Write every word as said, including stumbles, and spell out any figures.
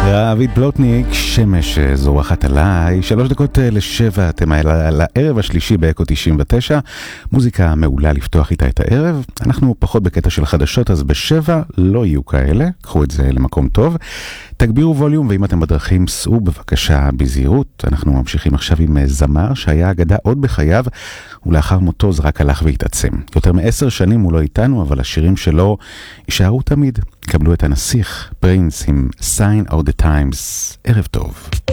רביד פלוטניק, שמש זורחת עליי, שלוש דקות לשבע, אתם על הערב השלישי באקו תשעים ותשע, מוזיקה מעולה לפתוח איתה את הערב, אנחנו פחות בקטע של חדשות, אז בשבע לא יהיו כאלה, קחו את זה למקום טוב, תגבירו ווליום, ואם אתם בדרכים, סעו בבקשה בזהירות, אנחנו ממשיכים עכשיו עם זמר שהיה אגדה עוד בחייו, ולאחר מותו זה רק הלך והתעצם. יותר מעשר שנים הוא לא איתנו, אבל השירים שלו יישארו תמיד. קבלו את הנסיך, פרינס עם Sign of the Times. ערב טוב.